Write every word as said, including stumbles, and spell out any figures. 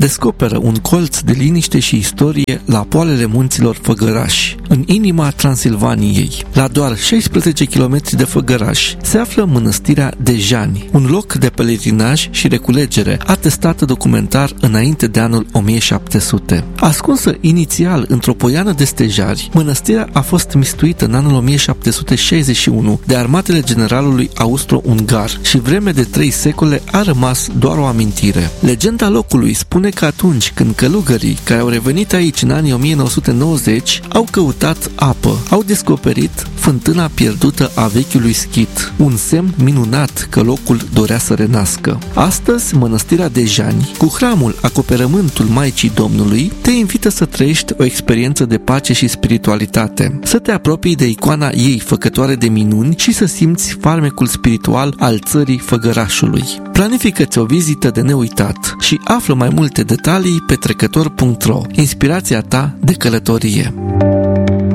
descoperă un colț de liniște și istorie la poalele munților Făgărași, în inima Transilvaniei. La doar șaisprezece kilometri de Făgărași se află mănăstirea Dejani, un loc de pelerinaj și reculegere atestată documentar înainte de anul o mie șapte sute. Ascunsă inițial într-o poiană de stejari, mănăstirea a fost mistuită în anul o mie șapte sute șaizeci și unu de armatele generalului austro-ungar și vreme de trei secole a rămas doar o amintire. Legenda locului spune că atunci când călugării care au revenit aici în anii o mie nouă sute nouăzeci au căutat apă, au descoperit fântâna pierdută a vechiului schit, un semn minunat că locul dorea să renască. Astăzi, mănăstirea Dejani, cu hramul Acoperământul Maicii Domnului, te invită să trăiești o experiență de pace și spiritualitate, să te apropii de icoana ei făcătoare de minuni și să simți farmecul spiritual al țării Făgărașului. Planifică-ți o vizită de neuitat și află mai multe detalii pe trecător punct ro, inspirația ta de călătorie.